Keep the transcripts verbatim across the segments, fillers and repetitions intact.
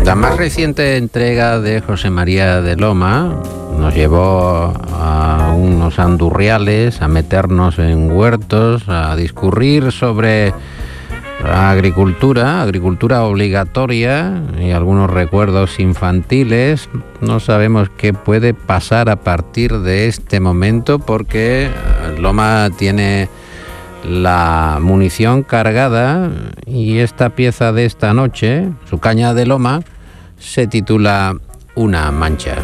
La más reciente entrega de José María de Loma nos llevó a unos andurriales, a meternos en huertos, a discurrir sobre agricultura, agricultura obligatoria y algunos recuerdos infantiles. No sabemos qué puede pasar a partir de este momento porque Loma tiene la munición cargada y esta pieza de esta noche, su caña de Loma, se titula Una mancha.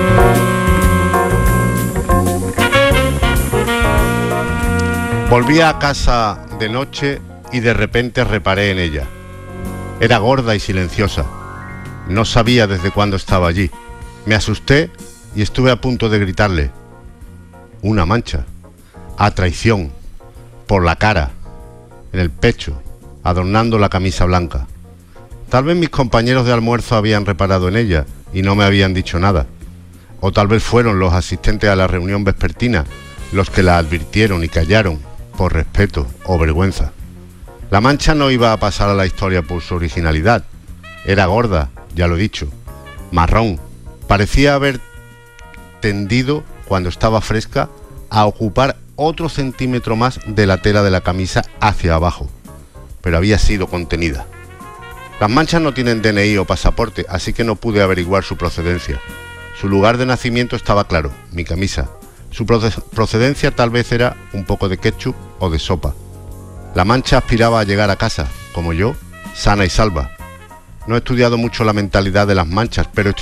Volví a casa de noche y de repente reparé en ella. Era gorda y silenciosa. No sabía desde cuándo estaba allí. Me asusté y estuve a punto de gritarle. Una mancha. A traición. Por la cara. En el pecho. Adornando la camisa blanca. Tal vez mis compañeros de almuerzo habían reparado en ella y no me habían dicho nada. O tal vez fueron los asistentes a la reunión vespertina los que la advirtieron y callaron por respeto o vergüenza. La mancha no iba a pasar a la historia por su originalidad. Era gorda, ya lo he dicho, marrón. Parecía haber tendido, cuando estaba fresca, a ocupar otro centímetro más de la tela de la camisa hacia abajo, pero había sido contenida. Las manchas no tienen D N I o pasaporte, así que no pude averiguar su procedencia. Su lugar de nacimiento estaba claro, mi camisa. Su procedencia tal vez era un poco de ketchup o de sopa. La mancha aspiraba a llegar a casa, como yo, sana y salva. No he estudiado mucho la mentalidad de las manchas, pero estoy